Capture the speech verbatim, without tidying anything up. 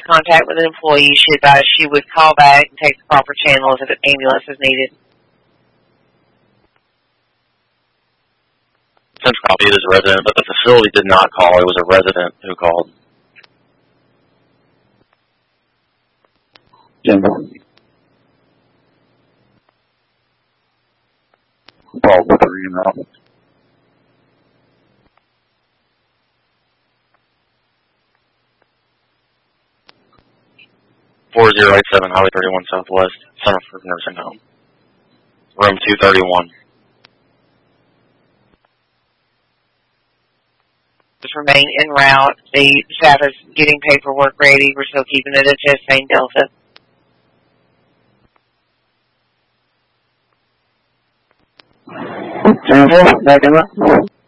contact with an employee, she advised she would call back and take the proper channel if an ambulance is needed. Since copied as a resident, but the facility did not call. It was a resident who called. General. Paul, what are you now? four zero eight seven Highway thirty-one Southwest, Summerford Nursing Home. Room two thirty-one. Just remain en route. The staff is getting paperwork ready. We're still keeping it at just Saint Delta. General, back in up.